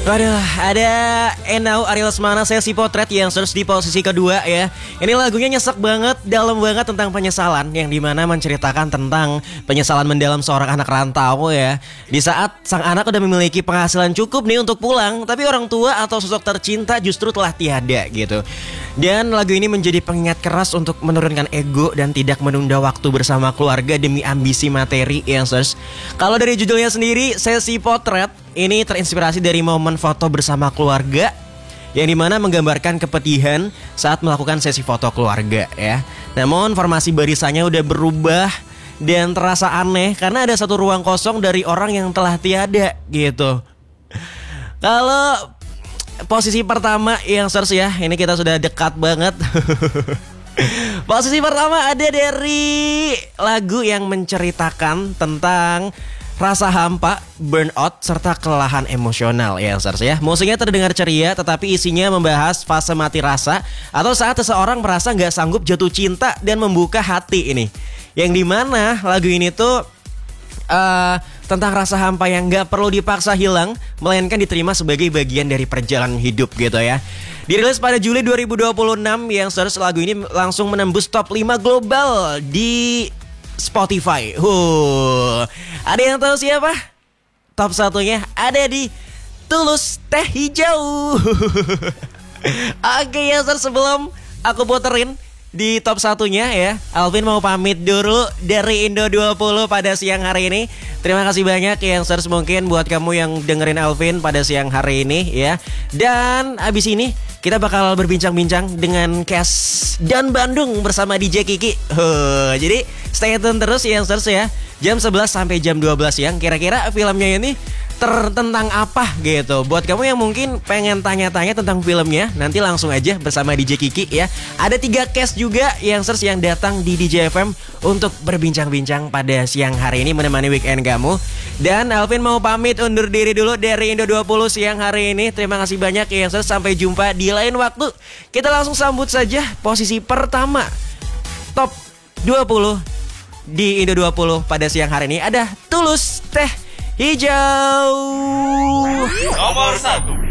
Waduh, ada Enau Ariel Semana sesi potret yang terus di posisi kedua ya. Ini lagunya nyesek banget, dalam banget tentang penyesalan, yang dimana menceritakan tentang penyesalan mendalam seorang anak rantau ya. Di saat sang anak udah memiliki penghasilan cukup nih untuk pulang, tapi orang tua atau sosok tercinta justru telah tiada gitu. Dan lagu ini menjadi pengingat keras untuk menurunkan ego dan tidak menunda waktu bersama keluarga demi ambisi materi yang terus. Kalau dari judulnya sendiri, sesi potret ini terinspirasi dari momen foto bersama keluarga yang dimana menggambarkan kepedihan saat melakukan sesi foto keluarga ya. Namun formasi barisannya udah berubah dan terasa aneh karena ada satu ruang kosong dari orang yang telah tiada gitu. Kalau posisi pertama yang search ya, ini kita sudah dekat banget. Posisi pertama ada dari lagu yang menceritakan tentang rasa hampa, burnout, serta kelelahan emosional ya Sars ya. Musiknya terdengar ceria tetapi isinya membahas fase mati rasa atau saat seseorang merasa gak sanggup jatuh cinta dan membuka hati ini. Yang dimana lagu ini tuh tentang rasa hampa yang gak perlu dipaksa hilang, melainkan diterima sebagai bagian dari perjalanan hidup gitu ya. Dirilis pada Juli 2026 yang Sars, lagu ini langsung menembus top 5 global di Spotify. Ada yang tahu siapa? Top satunya ada di Tulus Teh Hijau. Oke ya, sebelum aku puterin di top satunya ya, Alvin mau pamit dulu dari Indo 20 pada siang hari ini. Terima kasih banyak yang mungkin buat kamu yang dengerin Alvin pada siang hari ini ya. Dan abis ini kita bakal berbincang-bincang dengan Cash dan Bandung bersama DJ Kiki. Jadi stay tune terus ya jam 11 sampai jam 12 siang. Kira-kira filmnya ini tentang apa gitu. Buat kamu yang mungkin pengen tanya-tanya tentang filmnya, nanti langsung aja bersama DJ Kiki ya. Ada 3 cast juga yang datang di DJ FM untuk berbincang-bincang pada siang hari ini menemani weekend kamu. Dan Alvin mau pamit undur diri dulu dari Indo 20 siang hari ini. Terima kasih banyak yang sampai jumpa di lain waktu. Kita langsung sambut saja posisi pertama top 20 di Indo 20 pada siang hari ini. Ada Tulus Teh Hijau nomor 1.